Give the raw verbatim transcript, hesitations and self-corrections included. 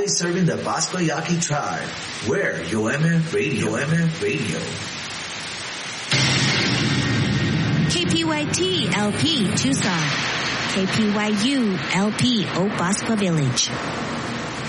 proudly serving the Basco Yaqui tribe. We're Yo M F Radio. Yo M F Radio. K P Y T L P Tucson. K P Y U L P Old Basco Village.